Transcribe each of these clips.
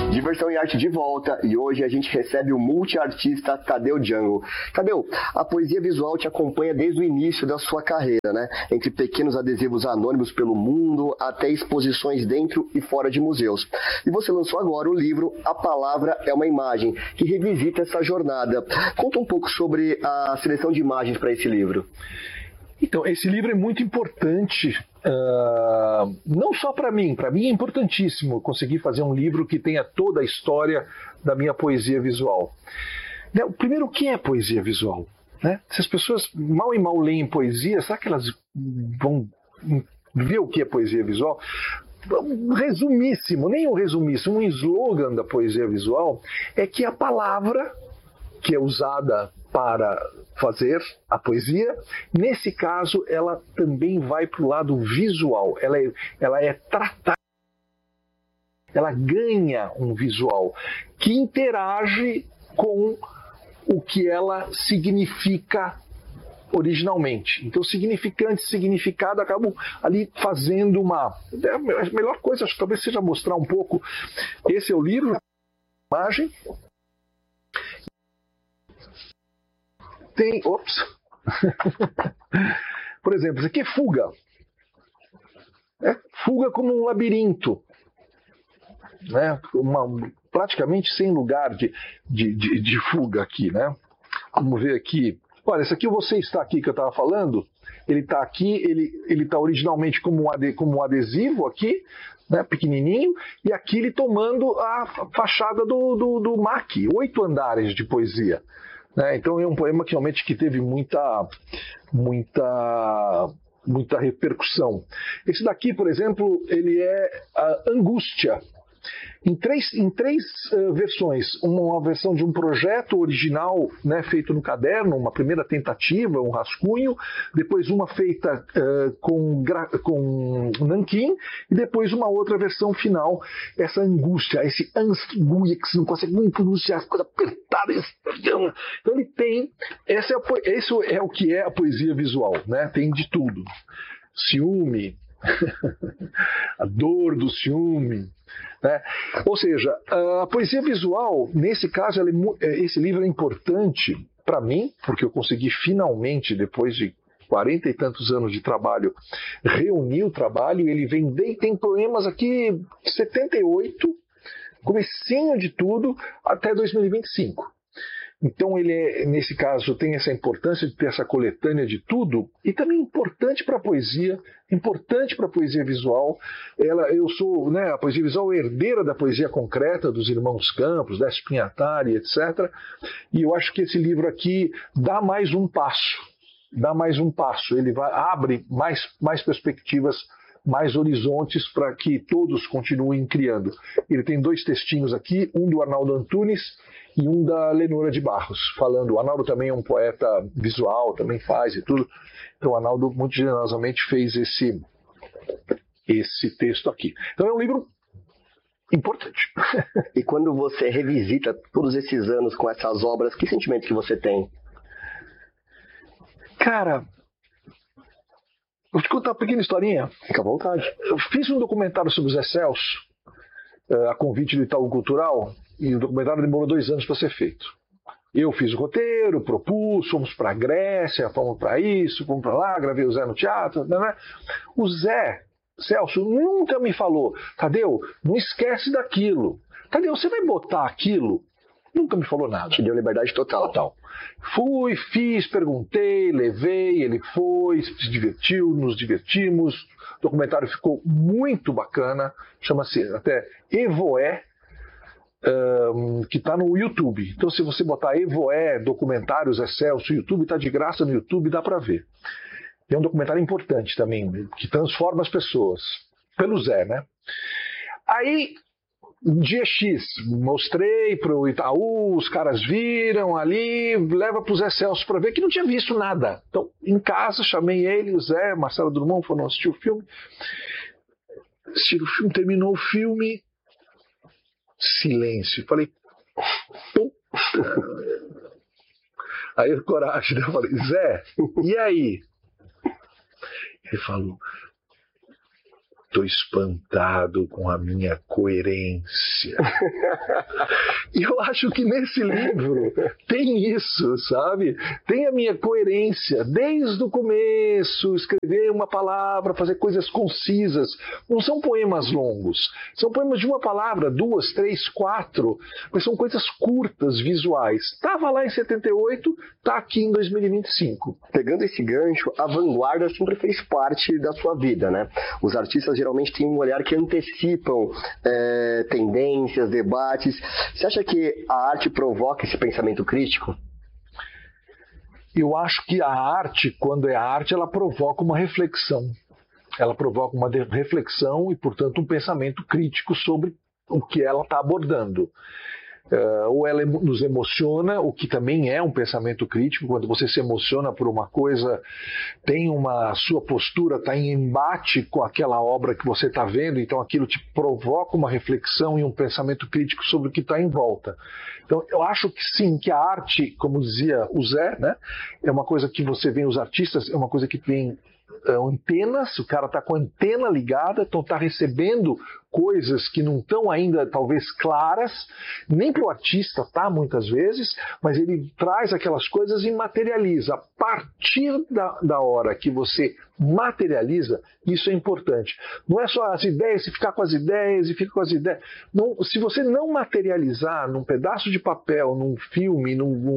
Diversão e Arte de volta, e hoje a gente recebe o multiartista Tadeu Jungle. Tadeu, a poesia visual te acompanha desde o início da sua carreira, né? Entre pequenos adesivos anônimos pelo mundo, até exposições dentro e fora de museus. E você lançou agora o livro A Palavra é uma Imagem, que revisita essa jornada. Conta um pouco sobre a seleção de imagens para esse livro. Então, esse livro é muito importante, não só para mim é importantíssimo conseguir fazer um livro que tenha toda a história da minha poesia visual. Primeiro, o que é poesia visual? Né? Se as pessoas mal e mal leem poesia, será que elas vão ver o que é poesia visual? Resumíssimo, nem um resumíssimo, um slogan da poesia visual é que a palavra que é usada para fazer a poesia, nesse caso, ela também vai para o lado visual, ela é tratada, ela ganha um visual que interage com o que ela significa originalmente. Então, significante e significado acabam ali fazendo uma... A melhor coisa, acho que talvez seja mostrar um pouco. Esse é o livro, a imagem. Tem... Ops! Por exemplo, isso aqui é fuga. É fuga como um labirinto. Né? Praticamente sem lugar de fuga aqui, né? Vamos ver aqui. Olha, esse aqui Você Está Aqui que eu estava falando, ele está aqui, ele está originalmente como um adesivo aqui, né, pequenininho, e aqui ele tomando a fachada do MAC, 8 andares de poesia. Né? Então é um poema que realmente que teve muita repercussão. Esse daqui, por exemplo, ele é a Angústia. Em três versões. Uma versão de um projeto original, né, feito no caderno, uma primeira tentativa, um rascunho, depois uma feita com nanquim, e depois uma outra versão final, essa angústia, esse angústia que você não consegue nem pronunciar, as coisas apertadas. Então ele tem, isso é o que é a poesia visual, né? Tem de tudo. Ciúme, a dor do ciúme. Né? Ou seja, a poesia visual, nesse caso, esse livro é importante para mim, porque eu consegui finalmente, depois de 40 e tantos anos de trabalho, reunir o trabalho. Ele tem poemas aqui de 78, comecinho de tudo, até 2025. Então nesse caso, tem essa importância de ter essa coletânea de tudo, e também importante para a poesia, importante para a poesia visual. Eu sou, né, a poesia visual é herdeira da poesia concreta dos irmãos Campos, da Spinhatari, etc. E eu acho que esse livro aqui dá mais um passo. Ele abre mais perspectivas, mais horizontes para que todos continuem criando. Ele tem 2 textinhos aqui, um do Arnaldo Antunes e um da Lenora de Barros, falando. O Arnaldo também é um poeta visual, também faz e tudo. Então o Arnaldo muito generosamente fez esse texto aqui. Então é um livro importante. E quando você revisita todos esses anos com essas obras, que sentimento que você tem? Cara, vou te contar uma pequena historinha. Fica à vontade. Eu fiz um documentário sobre o Zé Celso, a convite do Itaú Cultural, e o documentário demorou 2 anos para ser feito. Eu fiz o roteiro, propus, fomos para a Grécia, fomos para isso, fomos para lá, gravei o Zé no teatro. Né? O Zé Celso nunca me falou: Tadeu, não esquece daquilo. Tadeu, você vai botar aquilo? Nunca me falou nada. Te deu liberdade total. Total. Fui, fiz, perguntei, levei, ele foi, se divertiu, nos divertimos. O documentário ficou muito bacana, chama-se até Evoé, que está no YouTube. Então, se você botar Evoé, documentários, Zé Celso, YouTube, está de graça no YouTube, dá para ver. É um documentário importante também, que transforma as pessoas. Pelo Zé, né? Aí, dia X, mostrei para o Itaú, os caras viram ali, leva para o Zé Celso para ver, que não tinha visto nada. Então, em casa, chamei ele, o Zé, Marcelo Drummond, foram assistir o filme. Assistiram o filme, terminou o filme, silêncio. Falei, pum. Aí, coragem, né? Eu falei, Zé, e aí? Ele falou, Estou espantado com a minha coerência. E eu acho que nesse livro tem isso, sabe? Tem a minha coerência. Desde o começo, escrever uma palavra, fazer coisas concisas. Não são poemas longos. São poemas de uma palavra, 2, 3, 4. Mas são coisas curtas, visuais. Estava lá em 78, está aqui em 2025. Pegando esse gancho, a vanguarda sempre fez parte da sua vida, né? Os artistas geralmente têm um olhar que antecipam tendências, debates. Você acha que a arte provoca esse pensamento crítico? Eu acho que a arte, quando é arte, ela provoca uma reflexão. Ela provoca uma reflexão e, portanto, um pensamento crítico sobre o que ela está abordando. Ou ela nos emociona, o que também é um pensamento crítico. Quando você se emociona por uma coisa, sua postura está em embate com aquela obra que você está vendo, então aquilo te provoca uma reflexão e um pensamento crítico sobre o que está em volta. Então eu acho que sim, que a arte, como dizia o Zé, né, é uma coisa que você vê, os artistas, é uma coisa que tem antenas, o cara está com a antena ligada, então está recebendo coisas que não estão ainda talvez claras, nem para o artista tá muitas vezes, mas ele traz aquelas coisas e materializa. A partir da hora que você materializa, isso é importante. Não é só as ideias, se ficar com as ideias e fica com as ideias. Não, se você não materializar num pedaço de papel, num filme,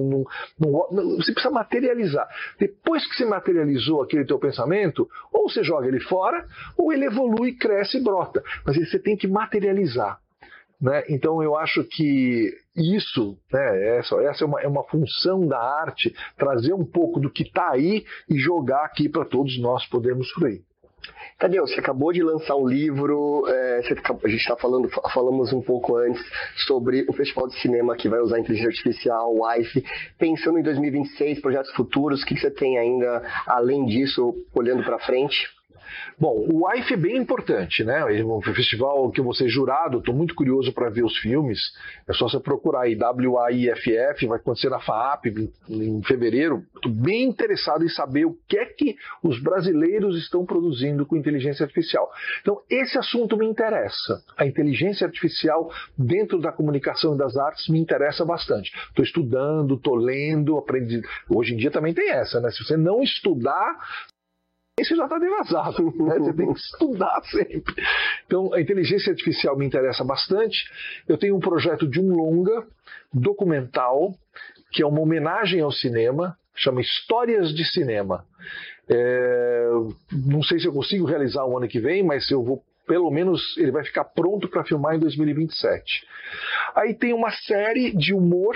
você precisa materializar. Depois que você materializou aquele teu pensamento, ou você joga ele fora, ou ele evolui, cresce e brota. Mas você tem que materializar, né? Então eu acho que isso, né, essa é uma função da arte, trazer um pouco do que está aí e jogar aqui para todos nós podermos fluir. Tadeu, você acabou de lançar um livro, a gente falamos um pouco antes sobre o Festival de Cinema que vai usar inteligência artificial, o WIFE. Pensando em 2026, projetos futuros, o que você tem ainda, além disso, olhando para frente? Bom, o WIFE é bem importante, né? O festival que eu vou ser jurado, estou muito curioso para ver os filmes. É só você procurar aí, WAIFF, vai acontecer na FAAP em fevereiro. Estou bem interessado em saber o que é que os brasileiros estão produzindo com inteligência artificial. Então, esse assunto me interessa. A inteligência artificial dentro da comunicação e das artes me interessa bastante. Estou estudando, estou lendo, aprendi. Hoje em dia também tem essa, né? Se você não estudar, você já está devasado, né? Você tem que estudar sempre. Então, a inteligência artificial me interessa bastante. Eu tenho um projeto de um longa documental, que é uma homenagem ao cinema, chama Histórias de Cinema. Não sei se eu consigo realizar o ano que vem, mas eu vou, pelo menos, ele vai ficar pronto para filmar em 2027. Aí tem uma série de humor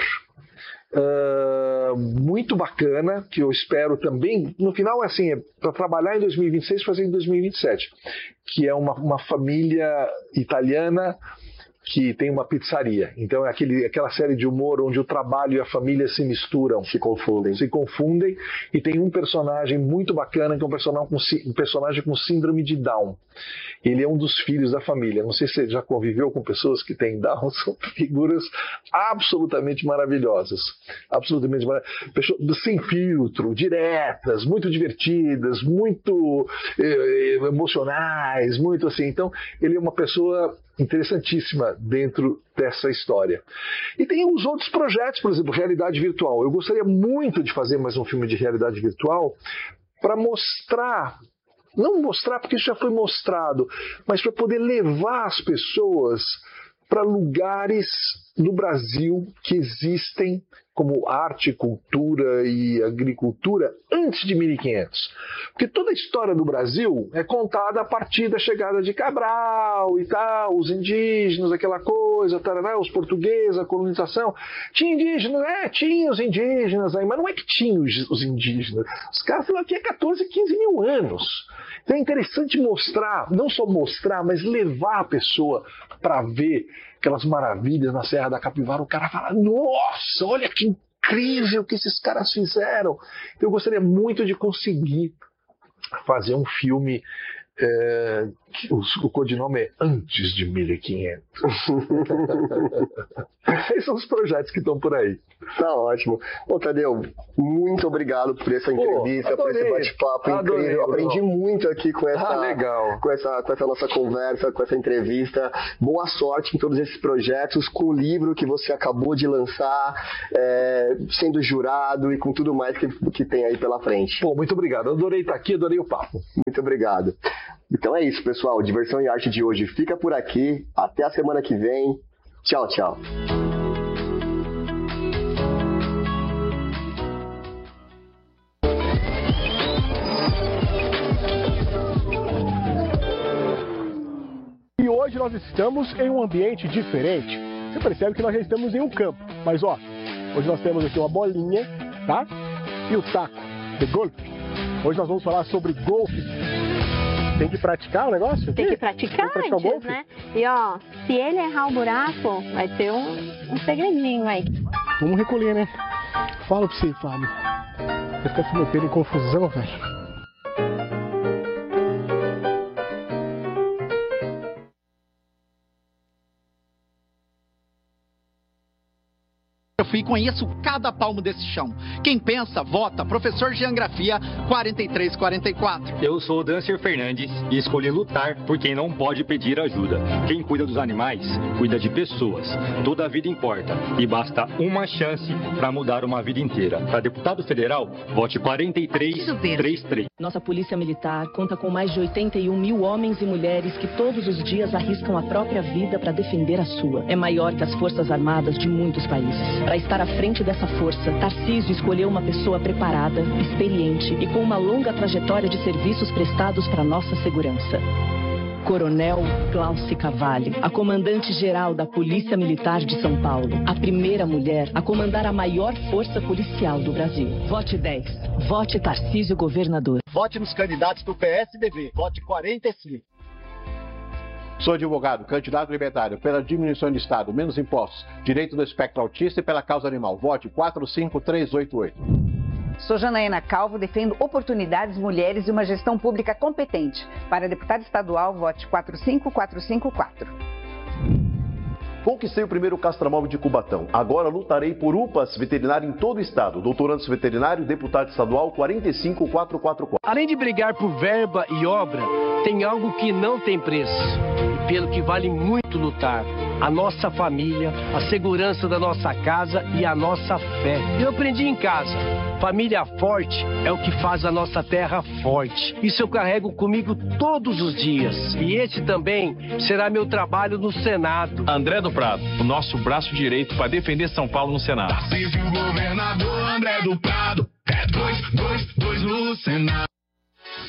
muito bacana, que eu espero também, no final assim, para trabalhar em 2026 e fazer em 2027, que é uma família italiana que tem uma pizzaria. Então é aquela série de humor onde o trabalho e a família se misturam, se confundem, e tem um personagem muito bacana, que é um personagem com síndrome de Down. Ele é um dos filhos da família. Não sei se você já conviveu com pessoas que têm Down, são figuras absolutamente maravilhosas. Absolutamente maravilhosas. Pessoas sem filtro, diretas, muito divertidas, muito emocionais, muito assim. Então, ele é uma pessoa interessantíssima dentro dessa história. E tem os outros projetos, por exemplo, realidade virtual. Eu gostaria muito de fazer mais um filme de realidade virtual para mostrar, não mostrar porque isso já foi mostrado, mas para poder levar as pessoas para lugares no Brasil que existem como arte, cultura e agricultura antes de 1500. Porque toda a história do Brasil é contada a partir da chegada de Cabral e tal, os indígenas, aquela coisa, tarará, os portugueses, a colonização. Tinha indígenas, tinha os indígenas aí, mas não é que tinha os indígenas. Os caras estão aqui há 14, 15 mil anos. Então é interessante mostrar, não só mostrar, mas levar a pessoa para ver aquelas maravilhas na Serra da Capivara. O cara fala, nossa, olha que incrível que esses caras fizeram. Eu gostaria muito de conseguir fazer um filme, o codinome é Antes de 1500. Esses são os projetos que estão por aí. Tá ótimo. Pô, Tadeu, muito obrigado por essa entrevista, por esse bate-papo incrível. Eu aprendi muito aqui com essa, legal. com essa nossa conversa, com essa entrevista. Boa sorte em todos esses projetos, com o livro que você acabou de lançar, sendo jurado e com tudo mais que tem aí pela frente. Pô, muito obrigado. Eu adorei estar aqui, adorei o papo. Muito obrigado. Então é isso, pessoal. Diversão e Arte de hoje fica por aqui. Até a semana que vem. Tchau, tchau. E hoje nós estamos em um ambiente diferente. Você percebe que nós já estamos em um campo. Mas ó, hoje nós temos aqui uma bolinha, tá? E o taco de golfe. Hoje nós vamos falar sobre golfe. Tem que praticar o negócio? Tem que praticar antes, né? E ó, se ele errar o buraco, vai ter um segredinho aí. Vamos recolher, né? Fala pra você, Fábio. Você fica se metendo em confusão, velho. E conheço cada palmo desse chão. Quem pensa, vota. Professor Geografia 4344. Eu sou o Dancer Fernandes e escolhi lutar por quem não pode pedir ajuda. Quem cuida dos animais, cuida de pessoas. Toda vida importa e basta uma chance para mudar uma vida inteira. Para deputado federal, vote 4333. Nossa Polícia Militar conta com mais de 81 mil homens e mulheres que todos os dias arriscam a própria vida para defender a sua. É maior que as Forças Armadas de muitos países. Para estar à frente dessa força, Tarcísio escolheu uma pessoa preparada, experiente e com uma longa trajetória de serviços prestados para nossa segurança. Coronel Glauci Cavalli, a comandante-geral da Polícia Militar de São Paulo, a primeira mulher a comandar a maior força policial do Brasil. Vote 10. Vote Tarcísio Governador. Vote nos candidatos do PSDB. Vote 45. Sou advogado, candidato libertário, pela diminuição de Estado, menos impostos, direito do espectro autista e pela causa animal. Vote 45388. Sou Janaína Calvo, defendo oportunidades, mulheres e uma gestão pública competente. Para deputado estadual, vote 45454. Conquistei o primeiro castramóvel de Cubatão. Agora lutarei por UPAs veterinário em todo o estado. Doutorando veterinário, deputado estadual 45444. Além de brigar por verba e obra, tem algo que não tem preço e pelo que vale muito lutar. A nossa família, a segurança da nossa casa e a nossa fé. Eu aprendi em casa. Família forte é o que faz a nossa terra forte. Isso eu carrego comigo todos os dias. E esse também será meu trabalho no Senado. André do Prado, o nosso braço direito para defender São Paulo no Senado. Tarcísio, governador André do Prado, é 222 no Senado.